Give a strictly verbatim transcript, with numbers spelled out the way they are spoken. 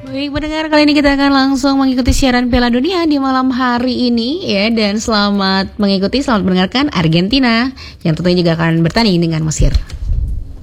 Baik pendengar, kali ini kita akan langsung mengikuti siaran Piala Dunia di malam hari ini ya. Dan selamat mengikuti, selamat mendengarkan Argentina yang tentunya juga akan bertanding dengan Mesir.